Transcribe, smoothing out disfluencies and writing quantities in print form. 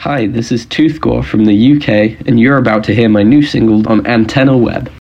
Hi, this is Toothgore from the UK, and you're about to hear my new single on Antenna Web.